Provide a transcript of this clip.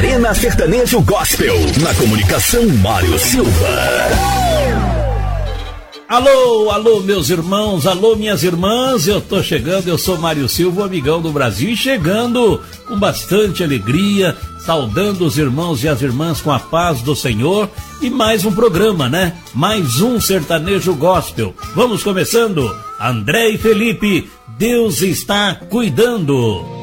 Arena Sertanejo Gospel. Na comunicação, Mário Silva. Alô, alô, meus irmãos, alô, minhas irmãs, eu tô chegando, eu sou Mário Silva, o amigão do Brasil, e chegando com bastante alegria, saudando os irmãos e as irmãs com a paz do Senhor, e mais um programa, né? Mais um Sertanejo Gospel. Vamos começando, André e Felipe, Deus está cuidando.